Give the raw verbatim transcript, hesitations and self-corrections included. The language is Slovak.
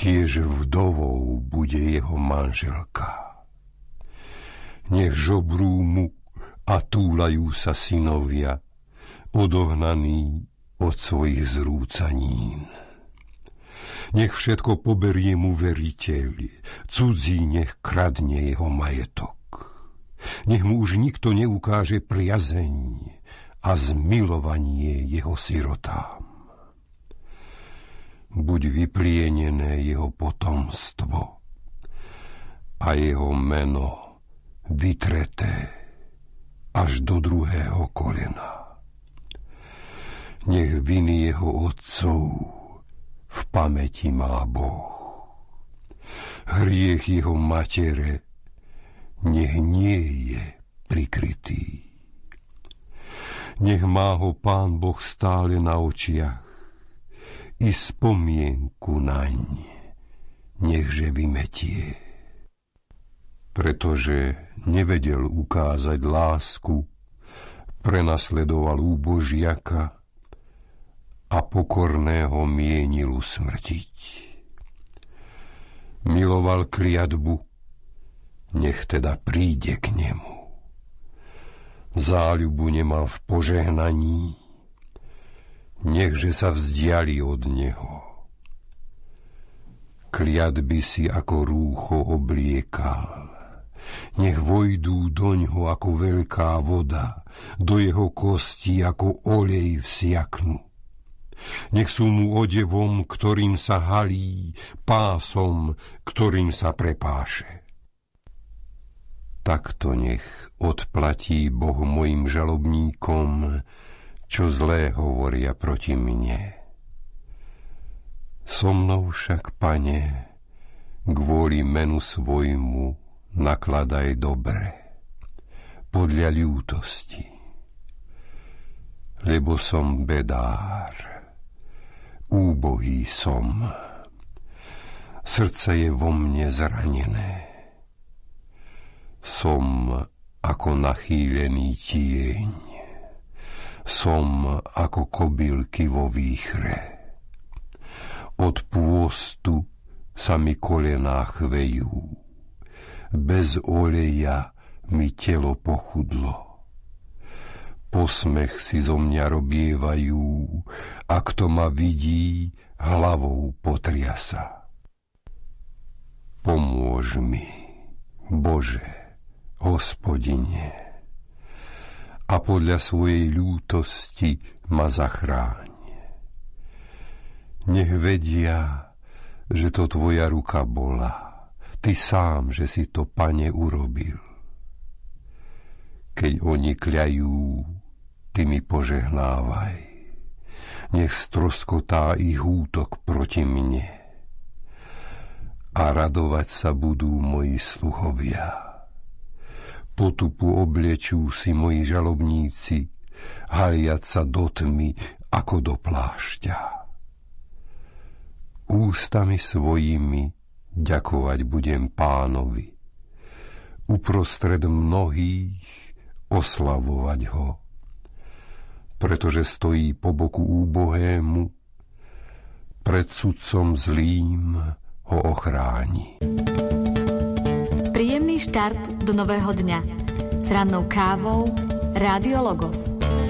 kiež vdovou bude jeho manželka. Nech žobrú mu a túlajú sa synovia, odohnaní od svojich zrúcanín. Nech všetko poberie mu veriteľ, cudzí nech kradne jeho majetok. Nech mu už nikto neukáže priazeň a zmilovanie jeho sirotám. Buď vyplienené jeho potomstvo a jeho meno vytreté až do druhého kolena. Nech viny jeho otcov v pamäti má Boh. Hriech jeho matere nech nie je prikrytý. Nech má ho Pán Boh stále na očiach i spomienku naň nechže vymetie. Pretože nevedel ukázať lásku, prenasledoval úbožiaka a pokorného mienil usmrtiť. Miloval kliatbu, nech teda príde k nemu. Záľubu nemal v požehnaní, nechže sa vzdiali od neho. Kliatby si ako rúcho obliekal, nech vojdú doňho ako veľká voda, do jeho kostí ako olej vsiaknú. Nech sú mu odevom, ktorým sa halí, pásom, ktorým sa prepáše. Takto nech odplatí Boh mojim žalobníkom, čo zlé hovoria proti mne. So mnou však, Pane, kvôli menu svojmu nakladaj dobre, podľa ľútosti. Lebo som bedár, úbohý som, srdce je vo mne zranené. Som ako nachýlený tieň, som ako kobylky vo výchre. Od pôstu sa mi kolená chvejú, bez oleja mi telo pochudlo. Posmech si zo mňa robievajú, a kto ma vidí, hlavou potriasa. Pomôž mi, Bože, Hospodine, a podľa svojej ľútosti ma zachráň. Nech vedia, že to tvoja ruka bola, ty sám, že si to, Pane, urobil. Keď oni kľajú, ty mi požehnávaj. Nech stroskotá ich útok proti mne. A radovať sa budú moji sluhovia. Potupu obliečú si moji žalobníci, haliať sa do tmy ako do plášťa. Ústami svojimi ďakovať budem Pánovi, uprostred mnohých oslavovať ho, pretože stojí po boku úbohému, pred sudcom zlým ho ochráni. Príjemný štart do nového dňa s rannou kávou Rádio Logos.